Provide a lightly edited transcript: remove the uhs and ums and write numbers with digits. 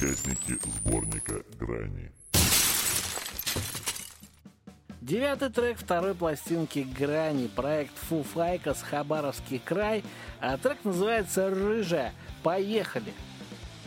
участники сборника «Грани». 9-й трек второй пластинки «Грани», проект Foo Fighters, Хабаровский край. Трек называется «Рыжая». Поехали!